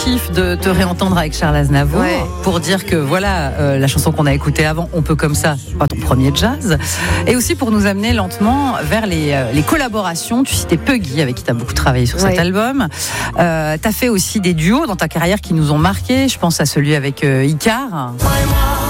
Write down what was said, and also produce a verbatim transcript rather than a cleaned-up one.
kiff de te réentendre avec Charles Aznavour ouais. pour dire que voilà, euh, la chanson qu'on a écoutée avant, On peut comme ça, pas ton premier jazz, et aussi pour nous amener lentement vers les, euh, les collaborations. Tu citais Puggy, avec qui tu as beaucoup travaillé sur ouais. cet album. Euh, tu as fait aussi des duos dans ta carrière qui nous ont marqués. Je pense à celui avec euh, Icar.